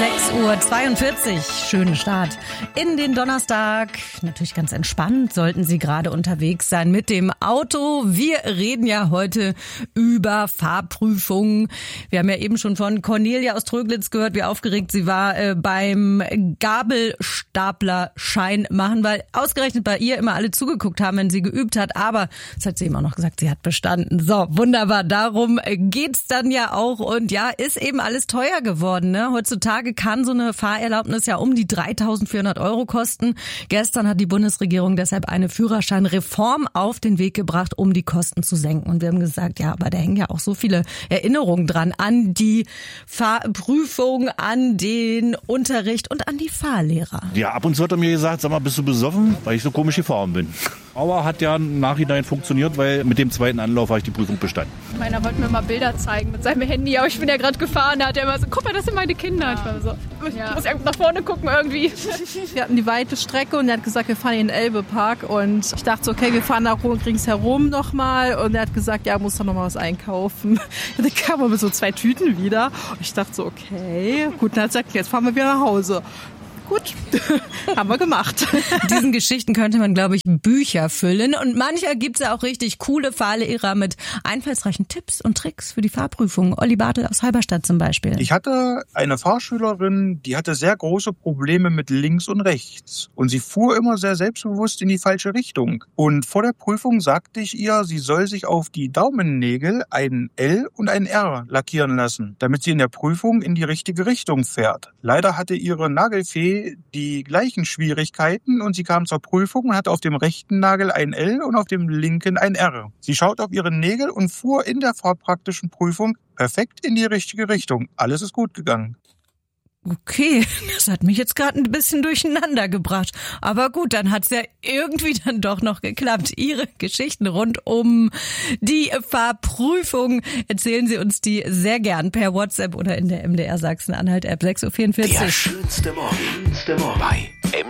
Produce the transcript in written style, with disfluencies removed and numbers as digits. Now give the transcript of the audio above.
6:42 Uhr, schönen Start in den Donnerstag. Natürlich ganz entspannt, sollten Sie gerade unterwegs sein mit dem Auto. Wir reden ja heute über Fahrprüfungen. Wir haben ja eben schon von Cornelia aus Tröglitz gehört, wie aufgeregt sie war beim Gabelstaplerschein machen, weil ausgerechnet bei ihr immer alle zugeguckt haben, wenn sie geübt hat. Aber, das hat sie eben auch noch gesagt, sie hat bestanden. So, wunderbar, darum geht's dann ja auch. Und ja, ist eben alles teuer geworden, ne? Heutzutage kann so eine Fahrerlaubnis ja um die 3.400 € kosten. Gestern hat die Bundesregierung deshalb eine Führerscheinreform auf den Weg gebracht, um die Kosten zu senken. Und wir haben gesagt, ja, aber da hängen ja auch so viele Erinnerungen dran an die Fahrprüfung, an den Unterricht und an die Fahrlehrer. Ja, ab und zu hat er mir gesagt, sag mal, bist du besoffen, weil ich so komisch gefahren bin. Aber hat ja im Nachhinein funktioniert, weil mit dem zweiten Anlauf habe ich die Prüfung bestanden. Meiner wollte mir mal Bilder zeigen mit seinem Handy, aber ich bin ja gerade gefahren, da hat er immer so, guck mal, das sind meine Kinder. Ich war so, ich muss nach vorne gucken irgendwie. Wir hatten die weite Strecke und er hat gesagt, wir fahren in den Elbe-Park und ich dachte so, okay, wir fahren da ringsherum nochmal und er hat gesagt, ja, muss doch noch mal was einkaufen. Dann kam er mit so 2 Tüten wieder und ich dachte so, okay, gut, dann hat er gesagt, jetzt fahren wir wieder nach Hause. Gut, haben wir gemacht. Diesen Geschichten könnte man, glaube ich, Bücher füllen. Und mancher gibt's ja auch richtig coole Fahrlehrer mit einfallsreichen Tipps und Tricks für die Fahrprüfung. Olli Bartel aus Halberstadt zum Beispiel. Ich hatte eine Fahrschülerin, die hatte sehr große Probleme mit links und rechts. Und sie fuhr immer sehr selbstbewusst in die falsche Richtung. Und vor der Prüfung sagte ich ihr, sie soll sich auf die Daumennägel ein L und ein R lackieren lassen, damit sie in der Prüfung in die richtige Richtung fährt. Leider hatte ihre Nagelfee die gleichen Schwierigkeiten und sie kam zur Prüfung und hatte auf dem rechten Nagel ein L und auf dem linken ein R. Sie schaute auf ihre Nägel und fuhr in der fahrpraktischen Prüfung perfekt in die richtige Richtung. Alles ist gut gegangen. Okay, das hat mich jetzt gerade ein bisschen durcheinander gebracht. Aber gut, dann hat's ja irgendwie dann doch noch geklappt. Ihre Geschichten rund um die Fahrprüfung erzählen Sie uns die sehr gern per WhatsApp oder in der MDR Sachsen-Anhalt-App 6:44 Uhr. Der schönste Morgen bei